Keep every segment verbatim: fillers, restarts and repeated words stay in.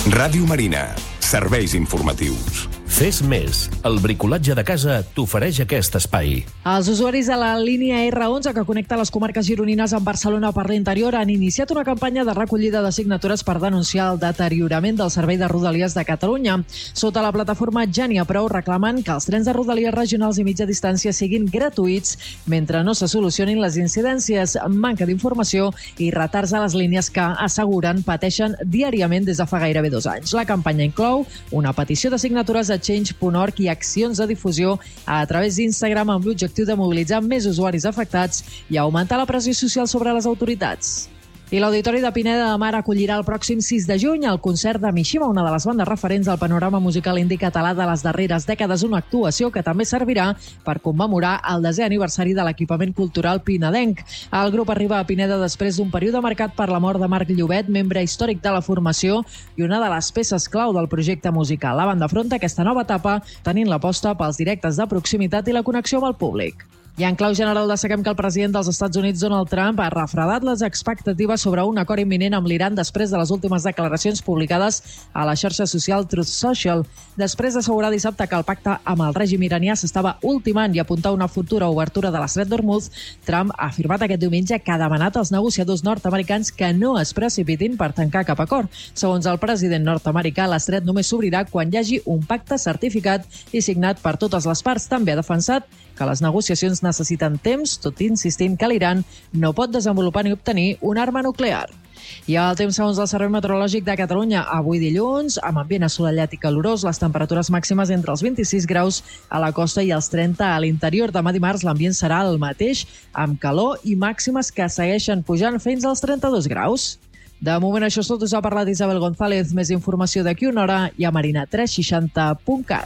Ràdio Marina. Serveis informatius. Fes més. El bricolatge de casa t'ofereix aquest espai. Els usuaris de la línia erre onze que connecta les comarques gironines amb Barcelona per l'interior han iniciat una campanya de recollida de signatures per denunciar el deteriorament del servei de Rodalies de Catalunya. Sota la plataforma Ja n'hi ha prou reclamen que els trens de Rodalies regionals i mitja distància siguin gratuïts mentre no se solucionin les incidències, manca d'informació i retards a les línies que, asseguren, pateixen diàriament des de fa gairebé dos anys. La campanya inclou una petició de signatures a change punt org i accions de difusió a través d'Instagram amb l'objectiu de mobilitzar més usuaris afectats i augmentar la pressió social sobre les autoritats. I l'Auditori de Pineda de Mar acollirà el pròxim sis de juny el concert de Mishima, una de les bandes referents del panorama musical indi català de les darreres dècades, una actuació que també servirà per commemorar el desè aniversari de l'equipament cultural pinedenc. El grup arriba a Pineda després d'un període marcat per la mort de Marc Llobet, membre històric de la formació i una de les peces clau del projecte musical. La banda afronta aquesta nova etapa tenint l'aposta pels directes de proximitat i la connexió amb el públic. I en clau general destaquem que el president dels Estats Units, Donald Trump, ha refredat les expectatives sobre un acord imminent amb l'Iran després de les últimes declaracions publicades a la xarxa social Truth Social. Després d'assegurar dissabte que el pacte amb el règim iranià s'estava ultimant i apuntar una futura obertura de l'estret d'Hormuz, Trump ha afirmat aquest diumenge que ha demanat als negociadors nord-americans que no es precipitin per tancar cap acord. Segons el president nord-americà, l'estret només s'obrirà quan hi hagi un pacte certificat i signat per totes les parts. També ha defensat que les negociacions necessiten temps, tot insistint que l'Iran no pot desenvolupar ni obtenir una arma nuclear. I el temps segons el Servei Meteorològic de Catalunya. Avui dilluns, amb ambient assolellat i calorós, les temperatures màximes entre els vint-i-sis graus a la costa i els trenta a l'interior. Demà dimarts l'ambient serà el mateix, amb calor i màximes que segueixen pujant fins als trenta-dos graus. De moment això és tot, us ha parlat Isabel González. Més informació d'aquí una hora i a marina tres seixanta punt cat.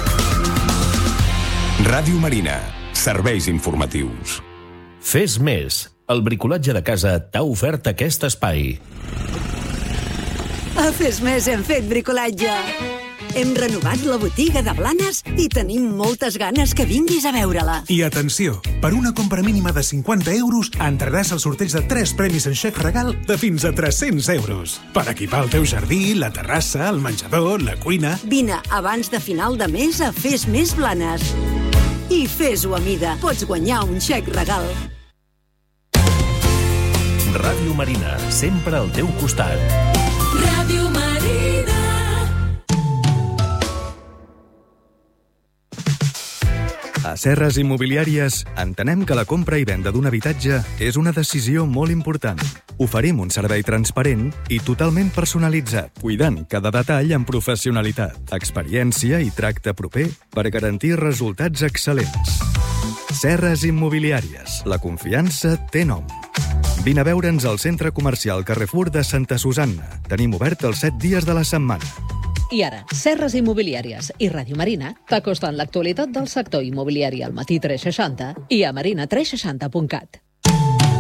Ràdio Marina. Serveis informatius. Fes més. El bricolatge de casa t'ha ofert aquest espai. A Fes Més hem fet bricolatge. Hem renovat la botiga de Blanes i tenim moltes ganes que vinguis a veure-la. I atenció, per una compra mínima de cinquanta euros entraràs al sorteig de tres premis en xec regal de fins a tres-cents euros. Per equipar el teu jardí, la terrassa, el menjador, la cuina... Vine abans de final de mes a Fes Més Blanes. I fes-ho a mida. Pots guanyar un xec regal. Ràdio Marina, sempre al teu costat. Ràdio Marina. A Serres Immobiliàries entenem que la compra i venda d'un habitatge és una decisió molt important. Oferim un servei transparent i totalment personalitzat, cuidant cada detall amb professionalitat, experiència i tracte proper per garantir resultats excel·lents. Serres Immobiliàries. La confiança té nom. Vine a veure'ns al centre comercial Carrefour de Santa Susanna. Tenim obert els set dies de la setmana. I ara, Serres Immobiliàries i Ràdio Marina t'acosten l'actualitat del sector immobiliari al Matí tres seixanta i a marina tres seixanta punt cat.